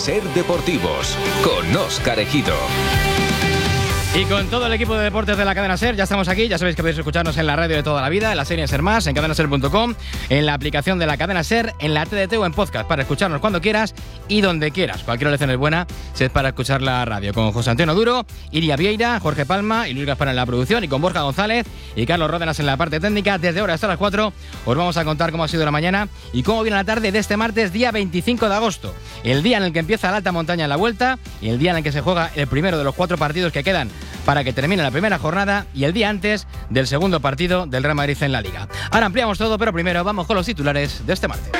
Ser Deportivos, con Óscar Ejido. Y con todo el equipo de deportes de la cadena SER, ya estamos aquí. Ya sabéis que podéis escucharnos en la radio de toda la vida, en la serie SER Más, en cadenaser.com, en la aplicación de la cadena SER, en la TDT o en podcast, para escucharnos cuando quieras y donde quieras. Cualquier elección es buena si es para escuchar la radio. Con José Antonio Duro, Iria Vieira, Jorge Palma y Luis Gaspar en la producción, y con Borja González y Carlos Ródenas en la parte técnica. Desde ahora hasta las 4 os vamos a contar cómo ha sido la mañana y cómo viene la tarde de este martes, día 25 de agosto. El día en el que empieza la alta montaña en la Vuelta y el día en el que se juega el primero de los 4 partidos que quedan para que termine la primera jornada, y el día antes del segundo partido del Real Madrid en la Liga. Ahora ampliamos todo, pero primero vamos con los titulares de este martes.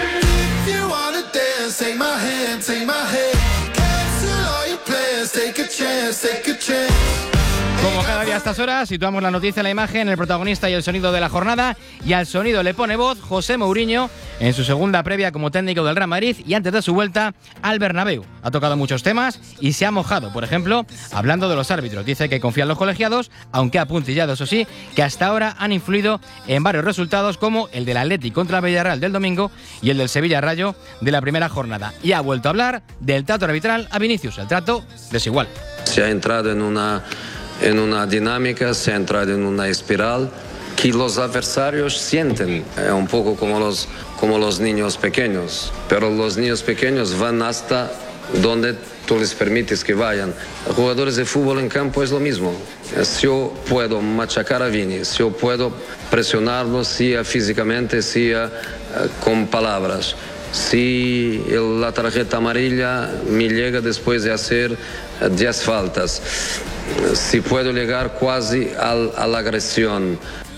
Como cada día a estas horas, situamos la noticia, la imagen, el protagonista y el sonido de la jornada, y al sonido le pone voz José Mourinho en su segunda previa como técnico del Real Madrid y antes de su vuelta al Bernabéu. Ha tocado muchos temas y se ha mojado, por ejemplo, hablando de los árbitros. Dice que confía en los colegiados, aunque ha puntillado, eso sí, que hasta ahora han influido en varios resultados como el del Atleti contra el Villarreal del domingo y el del Sevilla-Rayo de la primera jornada. Y ha vuelto a hablar del trato arbitral a Vinicius, el trato desigual. Se ha entrado en una dinámica, se ha entrado en una espiral que los adversarios sienten, un poco como los niños pequeños, pero los niños pequeños van hasta donde tú les permites que vayan. Los jugadores de fútbol en campo es lo mismo. Si yo puedo machacar a Vini, si yo puedo presionarlo, sea físicamente, sea con palabras, si la tarjeta amarilla me llega después de hacer 10 faltas, si puedo llegar casi a la agresión.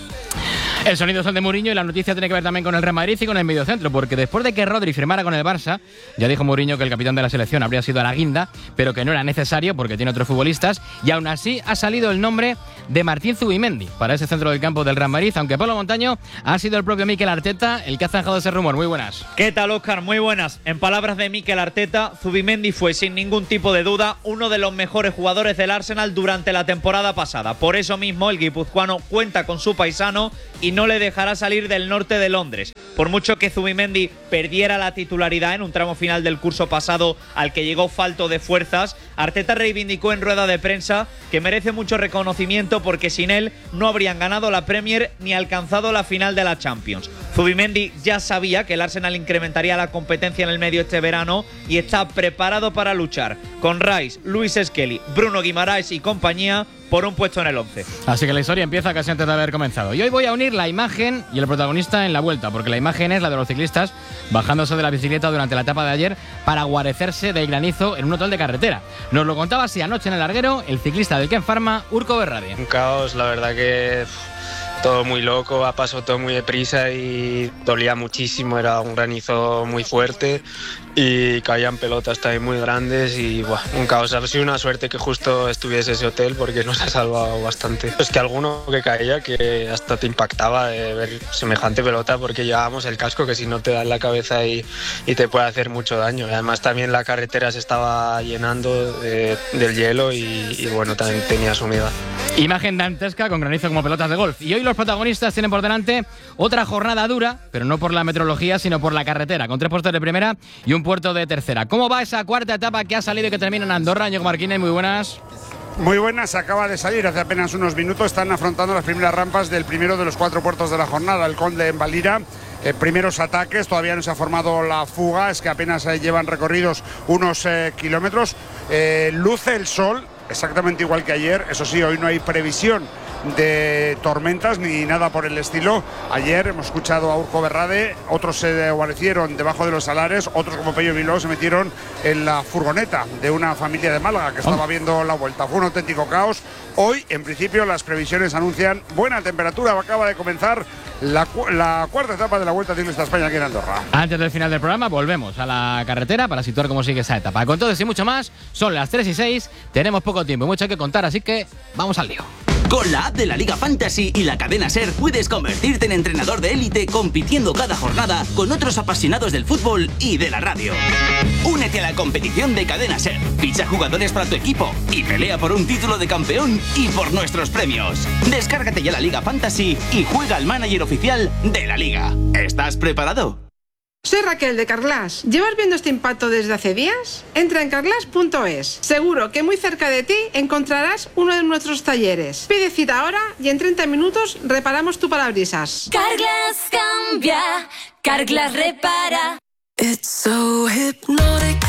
El sonido es el de Mourinho y la noticia tiene que ver también con el Real Madrid y con el mediocentro, porque después de que Rodri firmara con el Barça, ya dijo Mourinho que el capitán de la selección habría sido a la guinda, pero que no era necesario porque tiene otros futbolistas, y aún así ha salido el nombre de Martín Zubimendi para ese centro del campo del Real Madrid, aunque Pablo Montaño ha sido el propio Mikel Arteta el que ha zanjado ese rumor. Muy buenas. ¿Qué tal, Óscar? Muy buenas. En palabras de Mikel Arteta, Zubimendi fue sin ningún tipo de duda uno de los mejores jugadores del Arsenal durante la temporada pasada. Por eso mismo el guipuzcoano cuenta con su paisano y no le dejará salir del norte de Londres. Por mucho que Zubimendi perdiera la titularidad en un tramo final del curso pasado al que llegó falto de fuerzas, Arteta reivindicó en rueda de prensa que merece mucho reconocimiento porque sin él no habrían ganado la Premier ni alcanzado la final de la Champions. Zubimendi ya sabía que el Arsenal incrementaría la competencia en el medio este verano y está preparado para luchar con Rice, Luis Skelly, Bruno Guimaraes y compañía por un puesto en el 11. Así que la historia empieza casi antes de haber comenzado. Y hoy voy a unir la imagen y el protagonista en la vuelta, porque la imagen es la de los ciclistas bajándose de la bicicleta durante la etapa de ayer para guarecerse del granizo en un hotel de carretera. Nos lo contaba así anoche en el larguero el ciclista del Ken Pharma, Urko Berrade. Un caos, la verdad que todo muy loco, ha pasado todo muy deprisa y dolía muchísimo, era un granizo muy fuerte y caían pelotas también muy grandes y un caos. Ha sido una suerte que justo estuviese ese hotel porque nos ha salvado bastante. Es que alguno que caía que hasta te impactaba de ver semejante pelota porque llevábamos el casco que si no te da en la cabeza y te puede hacer mucho daño. Además también la carretera se estaba llenando del hielo y bueno, también tenía su humedad. Imagen dantesca con granizo como pelotas de golf. Y hoy los protagonistas tienen por delante otra jornada dura, pero no por la meteorología, sino por la carretera, con 3 puestos de primera y un puerto de tercera. ¿Cómo va esa cuarta etapa que ha salido y que termina en Andorra? Ñigo Marquina, muy buenas. Muy buenas, acaba de salir hace apenas unos minutos. Están afrontando las primeras rampas del primero de los 4 puertos de la jornada, el Conde en Valira. Primeros ataques, todavía no se ha formado la fuga, es que apenas llevan recorridos unos kilómetros. Luce el sol, exactamente igual que ayer. Eso sí, hoy no hay previsión de tormentas ni nada por el estilo. Ayer hemos escuchado a Urko Berrade, otros se guarecieron debajo de los salares, otros como Pello Bilbao se metieron en la furgoneta de una familia de Málaga que estaba viendo la vuelta. Fue un auténtico caos. Hoy, en principio, las previsiones anuncian buena temperatura. Acaba de comenzar la cuarta etapa de la Vuelta Ciclista a España aquí en Andorra. Antes del final del programa volvemos a la carretera para situar cómo sigue esa etapa. Con todo eso y mucho más, son las 3:06, tenemos poco tiempo, mucho que contar, así que vamos al lío. Con la app de la Liga Fantasy y la cadena SER puedes convertirte en entrenador de élite compitiendo cada jornada con otros apasionados del fútbol y de la radio. Únete a la competición de cadena SER, ficha jugadores para tu equipo y pelea por un título de campeón y por nuestros premios. Descárgate ya la Liga Fantasy y juega al manager oficial de la Liga. ¿Estás preparado? Soy Raquel de Carglass. ¿Llevas viendo este impacto desde hace días? Entra en carglass.es. Seguro que muy cerca de ti encontrarás uno de nuestros talleres. Pide cita ahora y en 30 minutos reparamos tu parabrisas. Carglass cambia, Carglass repara. It's so hypnotic,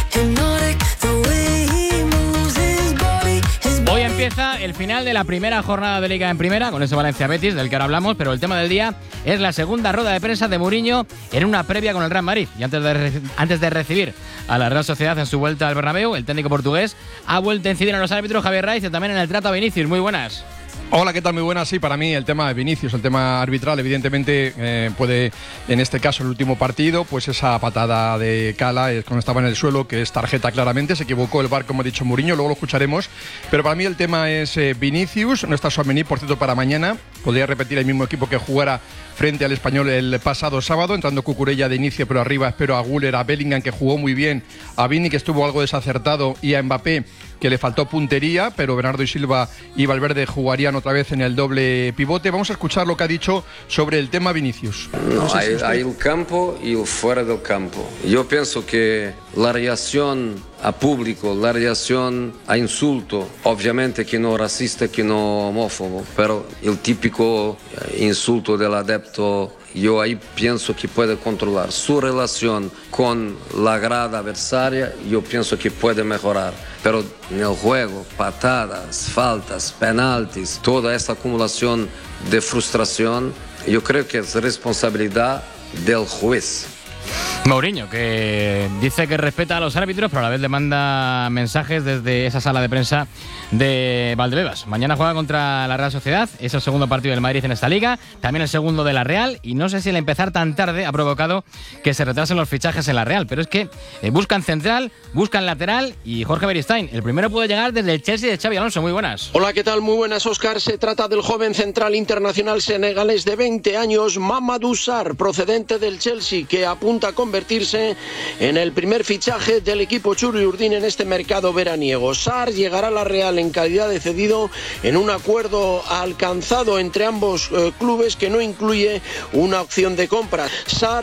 the way he moves his body. Hoy empieza el final de la primera jornada de Liga en Primera, con ese Valencia-Betis del que ahora hablamos, pero el tema del día es la segunda rueda de prensa de Mourinho en una previa con el Real Madrid. Y antes de recibir a la Real Sociedad en su vuelta al Bernabéu, el técnico portugués ha vuelto a incidir en los árbitros Javier Raiz y también en el trato a Vinicius. Muy buenas. Hola, ¿qué tal? Muy buenas. Sí, para mí el tema de Vinicius, el tema arbitral, evidentemente puede, en este caso, el último partido, pues esa patada de Cala cuando estaba en el suelo, que es tarjeta claramente, se equivocó el VAR, como ha dicho Mourinho, luego lo escucharemos, pero para mí el tema es Vinicius, no está Tchouaméni, por cierto, para mañana, podría repetir el mismo equipo que jugara frente al Español el pasado sábado, entrando Cucurella de inicio, pero arriba espero a Güler, a Bellingham, que jugó muy bien, a Vini, que estuvo algo desacertado, y a Mbappé, que le faltó puntería, pero Bernardo Silva y Valverde jugarían otra vez en el doble pivote. Vamos a escuchar lo que ha dicho sobre el tema Vinicius. No, hay el campo y el fuera del campo. Yo pienso que la reacción a público, la reacción a insulto, obviamente que no racista, que no homófobo, pero el típico insulto del adepto, yo ahí pienso que puede controlar su relación con la grada adversaria, yo pienso que puede mejorar. Pero en el juego, patadas, faltas, penaltis, toda esta acumulación de frustración, yo creo que es responsabilidad del juez. Mourinho, que dice que respeta a los árbitros, pero a la vez le manda mensajes desde esa sala de prensa de Valdebebas. Mañana juega contra la Real Sociedad, es el segundo partido del Madrid en esta liga, también el segundo de la Real, y no sé si el empezar tan tarde ha provocado que se retrasen los fichajes en la Real, pero es que buscan central, buscan lateral, y Jorge Beristain, el primero puede llegar desde el Chelsea de Xabi Alonso. Muy buenas. Hola, ¿qué tal? Muy buenas, Óscar. Se trata del joven central internacional senegalés de 20 años, Mamadou Sarr, procedente del Chelsea, que apunta a convertirse en el primer fichaje del equipo churriurdín en este mercado veraniego. Sarr llegará a la Real en calidad de cedido en un acuerdo alcanzado entre ambos clubes que no incluye una opción de compra. Sarr